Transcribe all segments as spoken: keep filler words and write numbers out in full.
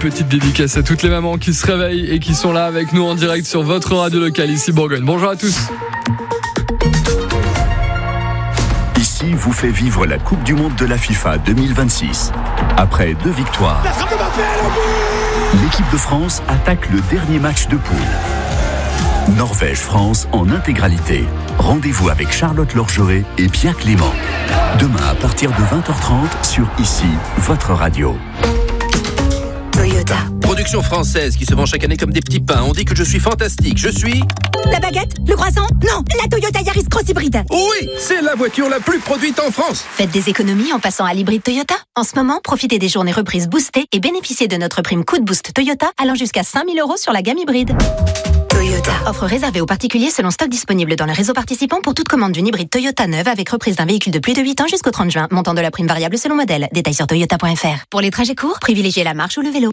petite dédicace à toutes les mamans qui se réveillent et qui sont là avec nous en direct sur votre radio locale ici Bourgogne. Bonjour à tous. Ici vous fait vivre la Coupe du Monde de la FIFA deux mille vingt-six. Après deux victoires, l'équipe de France attaque le dernier match de poule. Norvège-France en intégralité. Rendez-vous avec Charlotte Lorgeret et Pierre Clément. Demain à partir de vingt heures trente sur Ici, votre radio. Toyota. Production française qui se vend chaque année comme des petits pains. On dit que je suis fantastique. Je suis... La baguette? Le croissant? Non, la Toyota Yaris Cross Hybride. Oui, c'est la voiture la plus produite en France. Faites des économies en passant à l'hybride Toyota. En ce moment, profitez des journées reprises boostées et bénéficiez de notre prime coup de boost Toyota allant jusqu'à cinq mille euros sur la gamme hybride. Toyota. Offre réservée aux particuliers selon stock disponible dans le réseau participant pour toute commande d'une hybride Toyota neuve avec reprise d'un véhicule de plus de huit ans jusqu'au trente juin. Montant de la prime variable selon modèle. Détails sur toyota point f r. Pour les trajets courts, privilégiez la marche ou le vélo.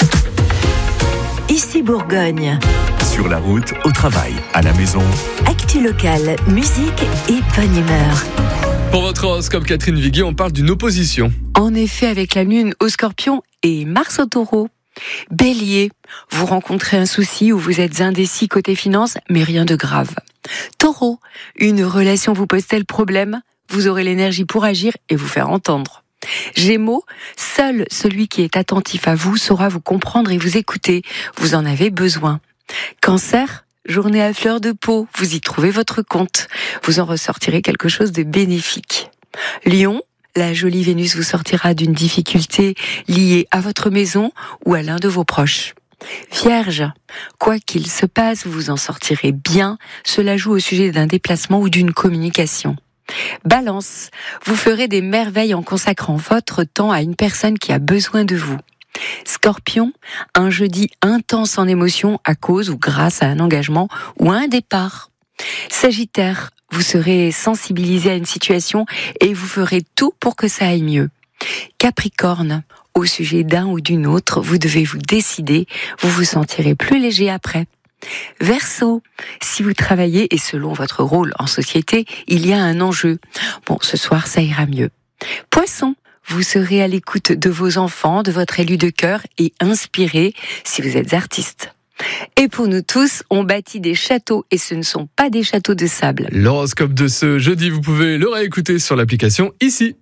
Ici Bourgogne. Sur la route, au travail, à la maison. Actu locale, musique et bonne humeur. Pour votre horoscope Catherine Viguier, on parle d'une opposition. En effet, avec la Lune au Scorpion et Mars au Taureau. Bélier, vous rencontrez un souci ou vous êtes indécis côté finance, mais rien de grave. Taureau, une relation vous pose-t-elle problème? Vous aurez l'énergie pour agir et vous faire entendre. Gémeaux, seul celui qui est attentif à vous saura vous comprendre et vous écouter. Vous en avez besoin. Cancer, journée à fleur de peau, vous y trouvez votre compte. Vous en ressortirez quelque chose de bénéfique. Lion, la jolie Vénus vous sortira d'une difficulté liée à votre maison ou à l'un de vos proches. Vierge, quoi qu'il se passe, vous en sortirez bien. Cela joue au sujet d'un déplacement ou d'une communication. Balance, vous ferez des merveilles en consacrant votre temps à une personne qui a besoin de vous. Scorpion, un jeudi intense en émotion à cause ou grâce à un engagement ou à un départ. Sagittaire, vous serez sensibilisé à une situation et vous ferez tout pour que ça aille mieux. Capricorne, au sujet d'un ou d'une autre, vous devez vous décider, vous vous sentirez plus léger après. Verseau, si vous travaillez et selon votre rôle en société, il y a un enjeu. Bon, ce soir, ça ira mieux. Poisson, vous serez à l'écoute de vos enfants, de votre élu de cœur et inspiré si vous êtes artiste. Et pour nous tous, on bâtit des châteaux et ce ne sont pas des châteaux de sable. L'horoscope de ce jeudi, vous pouvez le réécouter sur l'application Ici.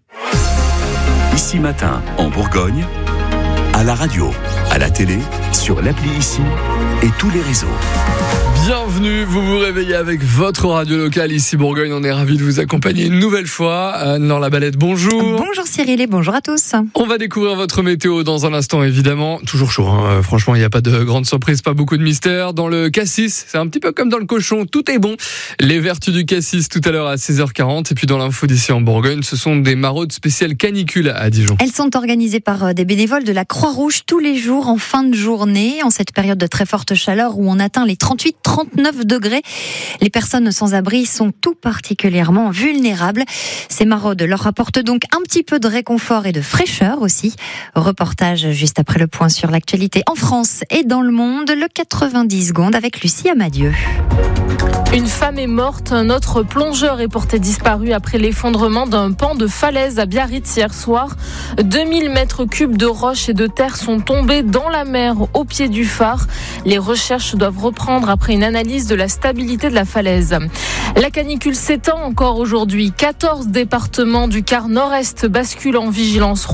Ici Matin, en Bourgogne, à la radio, à la télé, sur l'appli Ici et tous les réseaux. Bienvenue, vous vous réveillez avec votre radio locale ici Bourgogne. On est ravis de vous accompagner une nouvelle fois. Anne-Laure Labalette, bonjour. Bonjour Cyril et bonjour à tous. On va découvrir votre météo dans un instant évidemment. Toujours chaud, hein. Franchement il n'y a pas de grande surprise, pas beaucoup de mystère. Dans le cassis, c'est un petit peu comme dans le cochon, tout est bon. Les vertus du cassis tout à l'heure à seize heures quarante. Et puis dans l'info d'ici en Bourgogne, ce sont des maraudes spéciales canicules à Dijon. Elles sont organisées par des bénévoles de la Croix-Rouge tous les jours en fin de journée, en cette période de très forte chaleur où on atteint les trente-huit à trente-neuf degrés. Les personnes sans abri sont tout particulièrement vulnérables. Ces maraudes leur apportent donc un petit peu de réconfort et de fraîcheur aussi. Reportage juste après le point sur l'actualité en France et dans le monde, le quatre-vingt-dix secondes avec Lucie Amadieu. Une femme est morte, un autre plongeur est porté disparu après l'effondrement d'un pan de falaise à Biarritz hier soir. deux mille mètres cubes de roches et de terre sont tombés dans la mer au pied du phare. Les recherches doivent reprendre après une analyse de la stabilité de la falaise. La canicule s'étend encore aujourd'hui. quatorze départements du quart nord-est basculent en vigilance